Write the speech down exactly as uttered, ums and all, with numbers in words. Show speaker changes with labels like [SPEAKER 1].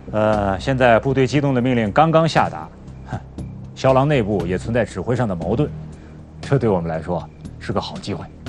[SPEAKER 1] 呃，现在部队机动的命令刚刚下达，哼，骁狼内部也存在指挥上的矛盾，这对我们来说是个好机会。